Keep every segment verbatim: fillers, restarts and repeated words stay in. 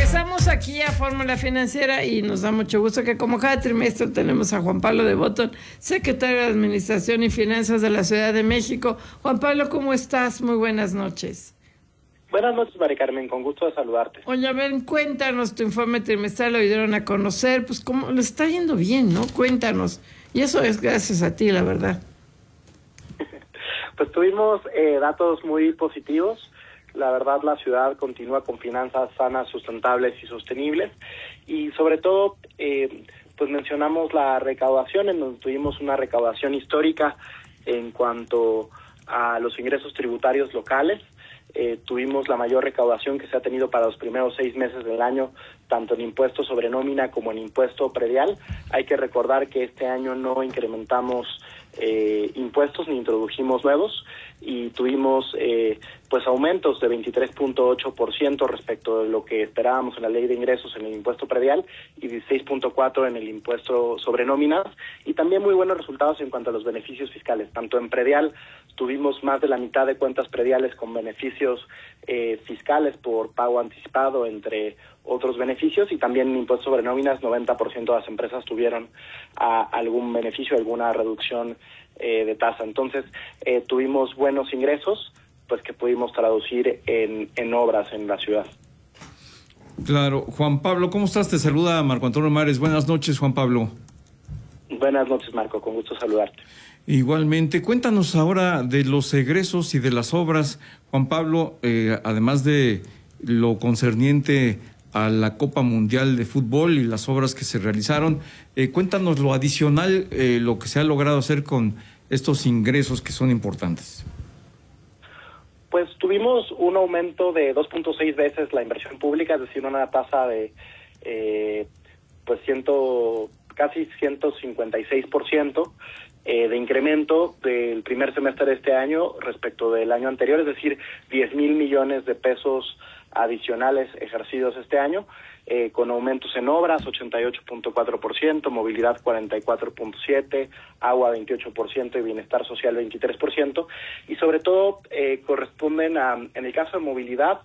Regresamos aquí a Fórmula Financiera y nos da mucho gusto que como cada trimestre tenemos a Juan Pablo de Botton, secretario de Administración y Finanzas de la Ciudad de México. Juan Pablo, ¿cómo estás? Muy buenas noches. Buenas noches, María Carmen, con gusto de saludarte. Oye, a ver, cuéntanos tu informe trimestral, lo dieron a conocer, pues cómo le está yendo bien, ¿no? Cuéntanos. Y eso es gracias a ti, la verdad. Pues tuvimos eh, datos muy positivos. La verdad, la ciudad continúa con finanzas sanas, sustentables y sostenibles. Y sobre todo, eh, pues mencionamos la recaudación, en donde tuvimos una recaudación histórica en cuanto a los ingresos tributarios locales. Eh, tuvimos la mayor recaudación que se ha tenido para los primeros seis meses del año, tanto en impuesto sobre nómina como en impuesto predial. Hay que recordar que este año no incrementamos eh, impuestos ni introdujimos nuevos y tuvimos eh, pues aumentos de veintitrés punto ocho por ciento respecto de lo que esperábamos en la ley de ingresos en el impuesto predial y dieciséis punto cuatro por ciento en el impuesto sobre nóminas, y también muy buenos resultados en cuanto a los beneficios fiscales. Tanto en predial tuvimos más de la mitad de cuentas prediales con beneficios eh, fiscales por pago anticipado, entre otros beneficios, y también en impuesto sobre nóminas noventa por ciento de las empresas tuvieron a, algún beneficio, alguna reducción eh, de tasa. Entonces eh, tuvimos buenos ingresos pues que pudimos traducir en, en obras en la ciudad. Claro. Juan Pablo, ¿cómo estás? Te saluda Marco Antonio Mares. Buenas noches, Juan Pablo. Buenas noches, Marco, con gusto saludarte. Igualmente, cuéntanos ahora de los egresos y de las obras, Juan Pablo, eh, además de lo concerniente a la Copa Mundial de Fútbol y las obras que se realizaron, eh, cuéntanos lo adicional, eh, lo que se ha logrado hacer con estos ingresos que son importantes. Pues tuvimos un aumento de dos punto seis veces la inversión pública, es decir, una tasa de eh, pues ciento, casi ciento cincuenta y seis por ciento eh, de incremento del primer semestre de este año respecto del año anterior, es decir, diez mil millones de pesos adicionales ejercidos este año, eh, con aumentos en obras ochenta y ocho punto cuatro por ciento, movilidad cuarenta y cuatro punto siete por ciento, agua veintiocho por ciento y bienestar social veintitrés por ciento, y sobre todo eh, corresponden a, en el caso de movilidad,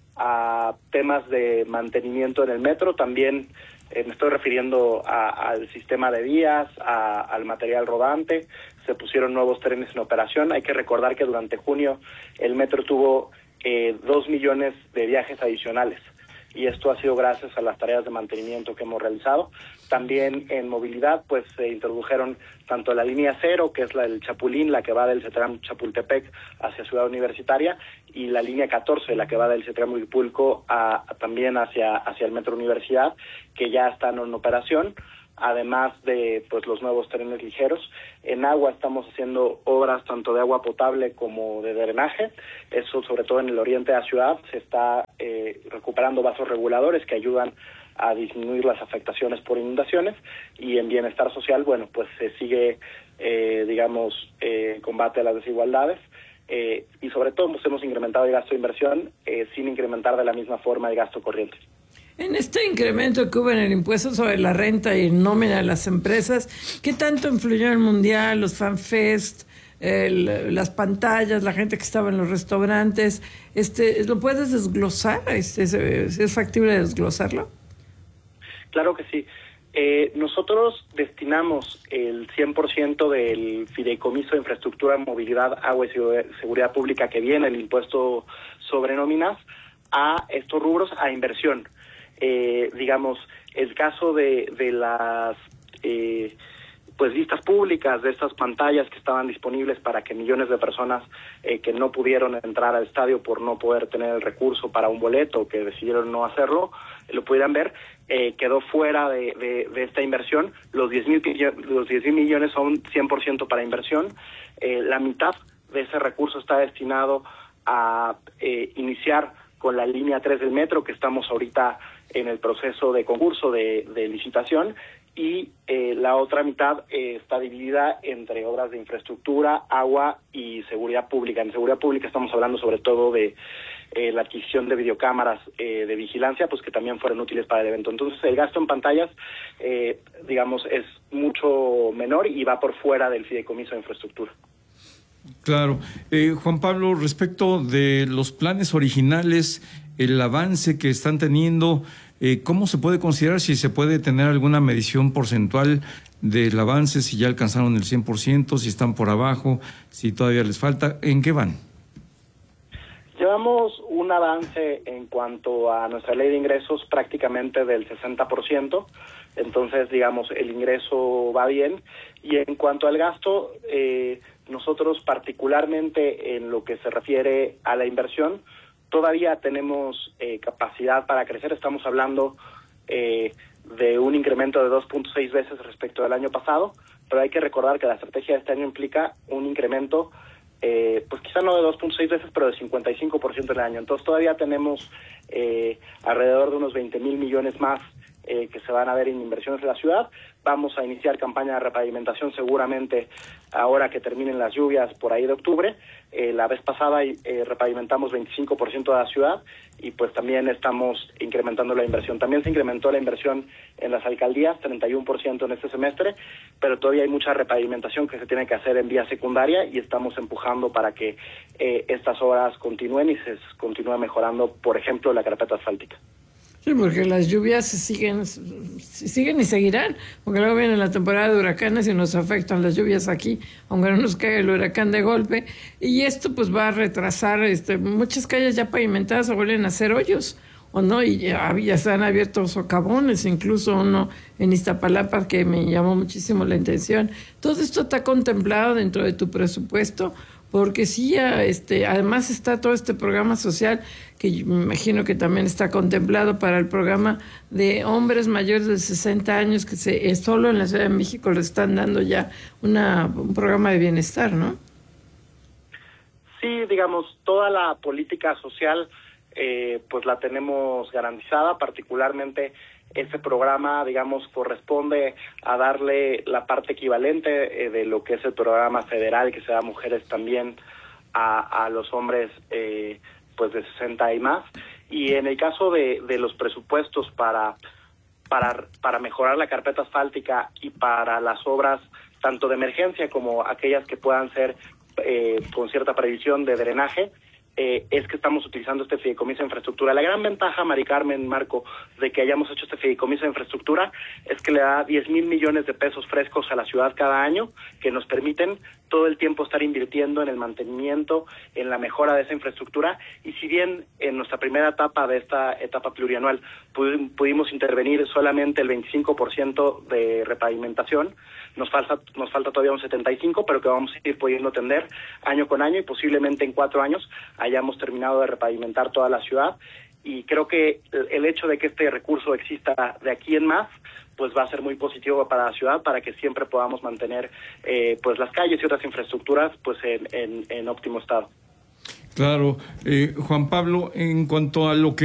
a temas de mantenimiento en el metro. También eh, me estoy refiriendo a, al sistema de vías, a, al material rodante. Se pusieron nuevos trenes en operación. Hay que recordar que durante junio el metro tuvo eh, dos millones de viajes adicionales, y esto ha sido gracias a las tareas de mantenimiento que hemos realizado. También en movilidad, pues se introdujeron tanto la línea cero, que es la del Chapulín, la que va del CETRAM Chapultepec hacia Ciudad Universitaria, y la línea catorce, la que va del CETRAM Huipulco a, a, también hacia, hacia el Metro Universidad, que ya están en operación, además de pues los nuevos trenes ligeros. En agua estamos haciendo obras tanto de agua potable como de drenaje. Eso sobre todo en el oriente de la ciudad. Se está eh, recuperando vasos reguladores que ayudan a disminuir las afectaciones por inundaciones, y en bienestar social, bueno, pues se sigue, eh, digamos, eh, combate a las desigualdades, eh, y sobre todo pues, hemos incrementado el gasto de inversión eh, sin incrementar de la misma forma el gasto corriente. En este incremento que hubo en el impuesto sobre la renta y nómina de las empresas, ¿qué tanto influyó el Mundial, los FanFest, el, las pantallas, la gente que estaba en los restaurantes? Este, ¿lo puedes desglosar? Este, ¿es, ¿Es factible desglosarlo? Claro que sí. Eh, nosotros destinamos el cien por ciento del fideicomiso de infraestructura, movilidad, agua y seguridad pública que viene el impuesto sobre nóminas a estos rubros, a inversión. Eh, digamos, el caso de, de las eh, pues vistas públicas, de estas pantallas que estaban disponibles para que millones de personas eh, que no pudieron entrar al estadio por no poder tener el recurso para un boleto, que decidieron no hacerlo, eh, lo pudieran ver, eh, quedó fuera de, de, de esta inversión. Los diez mil los diez mil millones son cien por ciento para inversión. Eh, la mitad de ese recurso está destinado a eh, iniciar con la línea tres del metro, que estamos ahorita en el proceso de concurso de, de licitación, y eh, la otra mitad eh, está dividida entre obras de infraestructura, agua y seguridad pública. En seguridad pública estamos hablando sobre todo de eh, la adquisición de videocámaras eh, de vigilancia, pues que también fueron útiles para el evento. Entonces el gasto en pantallas, eh, digamos, es mucho menor y va por fuera del fideicomiso de infraestructura. Claro. Eh, Juan Pablo, respecto de los planes originales, el avance que están teniendo, Eh, ¿Cómo se puede considerar, si se puede tener alguna medición porcentual del avance, si ya alcanzaron el cien por ciento, si están por abajo, si todavía les falta? ¿En qué van? Llevamos un avance en cuanto a nuestra ley de ingresos prácticamente del sesenta por ciento, entonces digamos el ingreso va bien, y en cuanto al gasto, eh, nosotros particularmente en lo que se refiere a la inversión, todavía tenemos eh, capacidad para crecer. Estamos hablando eh, de un incremento de dos punto seis veces respecto al año pasado, pero hay que recordar que la estrategia de este año implica un incremento Eh, pues quizá no de dos punto seis veces, pero de cincuenta y cinco por ciento en el año. Entonces todavía tenemos eh, alrededor de unos veinte mil millones más eh, que se van a ver en inversiones en la ciudad. Vamos a iniciar campaña de repavimentación seguramente ahora que terminen las lluvias por ahí de octubre. Eh, la vez pasada eh, repavimentamos veinticinco por ciento de la ciudad y pues también estamos incrementando la inversión. También se incrementó la inversión en las alcaldías, treinta y uno por ciento en este semestre, pero todavía hay mucha repavimentación que se tiene que hacer en vía secundaria y estamos empujando para que eh, estas obras continúen y se continúe mejorando, por ejemplo, la carpeta asfáltica. Sí, porque las lluvias siguen, siguen y seguirán, porque luego viene la temporada de huracanes y nos afectan las lluvias aquí, aunque no nos caiga el huracán de golpe, y esto pues va a retrasar, este, muchas calles ya pavimentadas se vuelven a hacer hoyos, o no, y ya, ya se han abierto socavones, incluso uno en Iztapalapa que me llamó muchísimo la atención. Todo esto está contemplado dentro de tu presupuesto, porque sí, este, además está todo este programa social que me imagino que también está contemplado para el programa de hombres mayores de sesenta años, que se, solo en la Ciudad de México le están dando ya una, un programa de bienestar, ¿no? Sí, digamos, toda la política social eh, pues la tenemos garantizada, particularmente este programa, digamos, corresponde a darle la parte equivalente eh, de lo que es el programa federal que se da a mujeres también a, a los hombres eh, pues de sesenta y más. Y en el caso de, de los presupuestos para, para, para mejorar la carpeta asfáltica y para las obras tanto de emergencia como aquellas que puedan ser eh, con cierta previsión de drenaje, Eh, es que estamos utilizando este fideicomiso de infraestructura. La gran ventaja, Mari Carmen, Marco, de que hayamos hecho este fideicomiso de infraestructura es que le da diez mil millones de pesos frescos a la ciudad cada año, que nos permiten todo el tiempo estar invirtiendo en el mantenimiento, en la mejora de esa infraestructura, y si bien en nuestra primera etapa de esta etapa plurianual pudimos intervenir solamente el veinticinco por ciento de repavimentación, nos falta, nos falta todavía un setenta y cinco por ciento, pero que vamos a ir pudiendo atender año con año, y posiblemente en cuatro años hayamos terminado de repavimentar toda la ciudad. Y creo que el hecho de que este recurso exista de aquí en más, pues va a ser muy positivo para la ciudad, para que siempre podamos mantener eh, pues las calles y otras infraestructuras pues en, en, en óptimo estado. Claro. Eh, Juan Pablo, en cuanto a lo que